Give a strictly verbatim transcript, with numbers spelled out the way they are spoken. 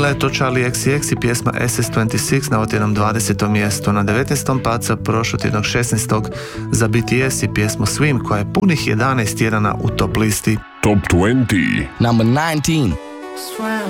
Bila je to Charlie X C X i pjesma S S dvadeset šest na otjednom dvadesetom mjestu. Na devetnaestom paca prošlotjednog šesnaestog za B T S i pjesmu Swim koja je punih jedanaest tjedana u top listi. Top dvadeset. Number nineteen.